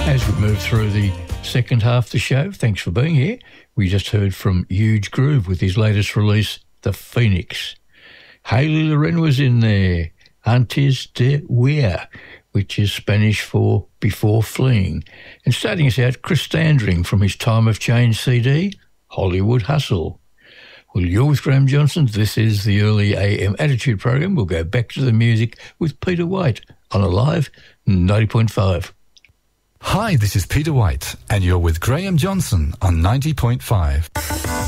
As we move through the second half of the show, thanks for being here. We just heard from Huge Groove with his latest release, The Phoenix. Hayley Loren was in there, Antes de Huir, which is Spanish for Before Fleeing. And starting us out, Chris Standring from his Time of Change CD, Hollywood Hustle. Well, you're with Graham Johnson. This is the Early AM Attitude program. We'll go back to the music with Peter White on Alive 90.5. Hi, this is Peter White, and you're with Graham Johnson on 90.5.